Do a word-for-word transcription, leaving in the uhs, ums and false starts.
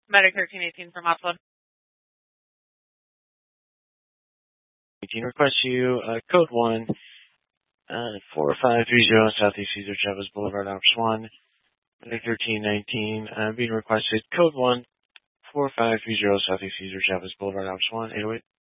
Medic thirteen eighteen from Upload. eighteen request you, uh, code one, uh, four five three zero Southeast Cesar Chavez Boulevard, Alps one. Medic thirteen nineteen, uh, being requested, code one, four five three zero Southeast Cesar Chavez Boulevard, Alps one, eight oh eight.